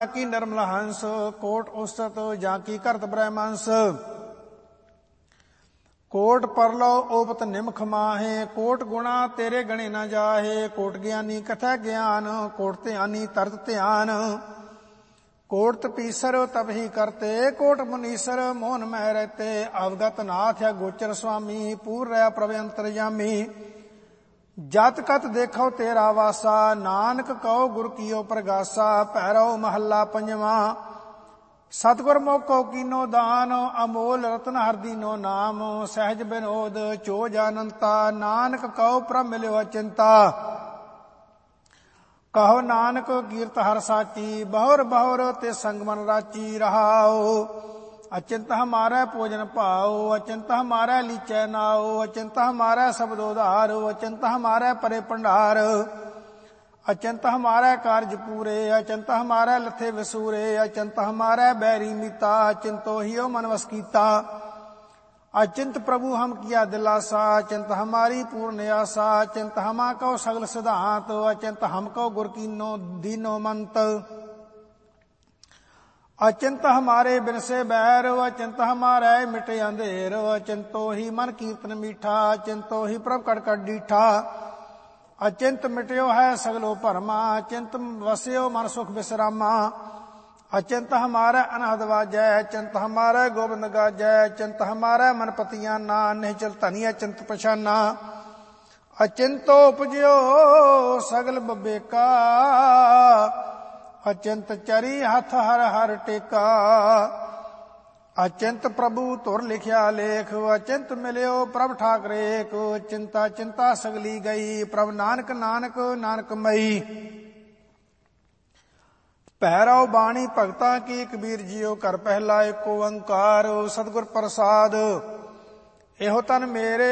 की निर्मल हंस, कोट उस्तत जाकी करत ब्रह्मंस। कोट परलो ओपत निमख माहे, कोट गुणा तेरे गणे न जाहे। कोट ज्ञानी कथै ज्ञान, कोट ध्यानी तरत ध्यान। कोट तपीसर तप ही करते, कोट मुनीसर मोहन मह रहते। अवगत नाथ है गोचर स्वामी, पूर रहा प्रभ अंतरयामी। जत कत देखो तेरा वासा, नानक कहो गुर कियो प्रगासा। भैरव महला पंजवा। सतगुर मोको कीनो दान, अमोल रतन हर दीनो नाम। सहज विनोद चोज अनंता, नानक कहो प्रभ मिलो अचिंता। कहो नानक कीरत हर साची, बहुर बहुर ते संग मन राची। रहाओ अचिंत हमारा भोजन पाओ, अचिंत हमारा लीचै नाओ। अचिंत हमारा शब्द उधारो, अचिंत हमारा परे भंडार। अचिंत हमारा कार्य पूरे, अचिंत हमारा लथे विसूरे। अचिंत हमारा बैरी मीता, अचिंतो हियो मन वस कीता। अचिंत प्रभु हम किया दिलासा, अचिंत हमारी पूर्ण आशा। अचिंत हमा को सगल सिद्धांत, अचिंत हमको गुर कीनो दीनो मंत। अचिंत हमारे बिन से बैर, अचिंत हमारे मिटे अंधेर। अचिंतो ही मन कीर्तन मीठा, अचिंतो ही प्रभ कट कट डीठा। अचिंत मिट्यो है सगलो भरमा, अचिंत वस्यो मन सुख विश्रामा। अचिंत हमारा अनहद वाजै, अचिंत हमारा गोबिंद गाजै। अचिंत हमारा मन पतिया ना, निश्चल धनी अचिंत पछाना। अचिंतो उपजो सगल बबेका, अचिंत चरी हथ हर हर टेका। अचिंत प्रभु तुर लिखिया लेख, अचिंत मिलियो प्रभ ठाकरेक। चिंता चिंता सगली गई, प्रभ नानक नानक नानक मई। भैरव बाणी भगता की, कबीर जियो कर पहला एको ओंकार। सतगुर प्रसाद एहो तन मेरे